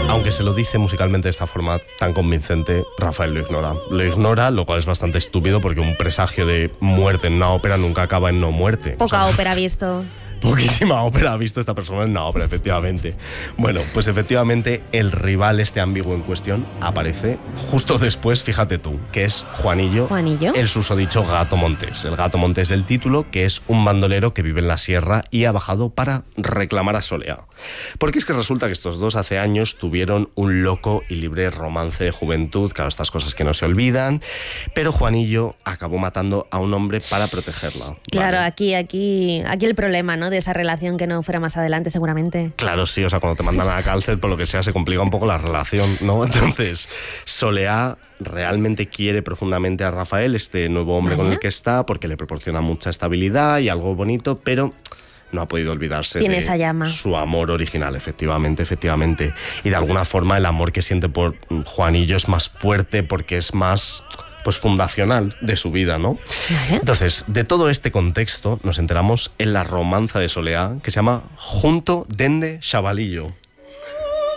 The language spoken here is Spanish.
Aunque se lo dice musicalmente de esta forma tan convincente, Rafael lo ignora. Lo ignora, lo cual es bastante estúpido porque un presagio de muerte en una ópera nunca acaba en no muerte. Poca ópera ha visto. Poquísima ópera ha visto esta persona en una ópera, efectivamente. Bueno, pues efectivamente el rival este ambiguo en cuestión aparece justo después, fíjate tú, que es Juanillo, el susodicho Gato Montés. El Gato Montés del título, que es un bandolero que vive en la sierra y ha bajado para reclamar a Soleá. Porque es que resulta que estos dos hace años tuvieron un loco y libre romance de juventud, claro, estas cosas que no se olvidan, pero Juanillo acabó matando a un hombre para protegerla. Claro, ¿vale? aquí el problema, ¿no?, de esa relación que no fuera más adelante, seguramente. Claro, sí, o sea, cuando te mandan a la cárcel, por lo que sea, se complica un poco la relación, ¿no? Entonces, Soleá realmente quiere profundamente a Rafael, este nuevo hombre con el que está, porque le proporciona mucha estabilidad y algo bonito, pero no ha podido olvidarse Tiene de esa llama. Su amor original, efectivamente. Y de alguna forma el amor que siente por Juanillo es más fuerte porque es más, pues, fundacional de su vida, ¿no? Vale. Entonces, de todo este contexto nos enteramos en la romanza de Soleá, que se llama Junto dende Chavalillo.